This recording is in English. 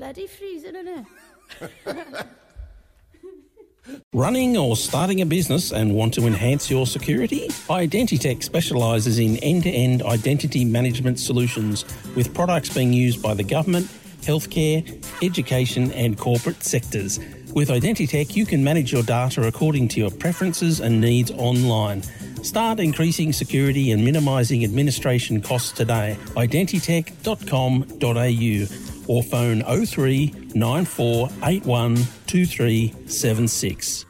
bloody freezing, isn't it? Running or starting a business and want to enhance your security? Identitech specialises in end-to-end identity management solutions with products being used by the government, healthcare, education and corporate sectors. With Identitech, you can manage your data according to your preferences and needs online. Start increasing security and minimising administration costs today. Identitech.com.au or phone 03 9481 2376.